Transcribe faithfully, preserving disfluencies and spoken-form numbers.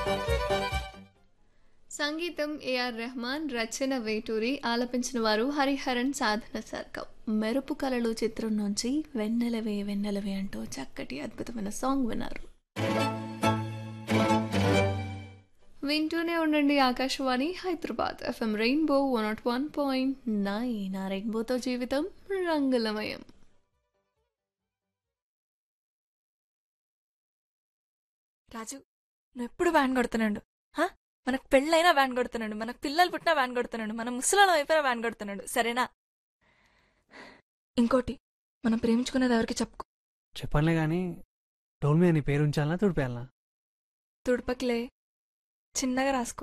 సంగీతం ఏఆర్ రెహమాన్, రచన వేటూరి, ఆలపించిన వారు హరిహరన్, సాధన సర్గం. మెరుపు కలలు చిత్రం నుంచి వెన్నెలవే వెన్నెలవే అంటూ చక్కటి అద్భుతమైన సాంగ్ విన్నారు. వింటూనే ఉండండి Akashvani Hyderabad FM rainbow one not one point nine. ఆ రెయిన్బోతో జీవితం రంగులమయం. రాజు, నువ్వు ఎప్పుడు వ్యాన్ కొడుతున్నాడు. హా? మనకు పెళ్ళైనా వ్యాన్ కొడుతున్నాడు, మనకు పిల్లలు పుట్టినా వ్యాన్ కొడుతున్నాడు, మన ముసలాల వైపున వ్యాన్ కొడుతున్నాడు. సరేనా? ఇంకోటి, మనం ప్రేమించుకునేది ఎవరికి చెప్పుకో. చెప్పనులే గాని టోల్ మీద నీ పేరు ఉంచాలనా తుడిపేయాలనా? తుడుపకిలే, చిన్నగా రాసుకో.